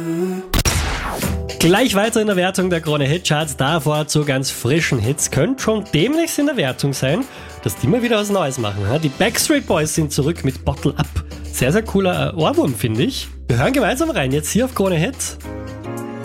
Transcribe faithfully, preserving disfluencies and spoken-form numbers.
Gleich weiter in der Wertung der Krone Hitcharts, davor zu ganz frischen Hits. Könnte schon demnächst in der Wertung sein, dass die mal wieder was Neues machen. Die Backstreet Boys sind zurück mit Bottle Up. Sehr, sehr cooler Ohrwurm, finde ich. Wir hören gemeinsam rein, jetzt hier auf Krone Hit.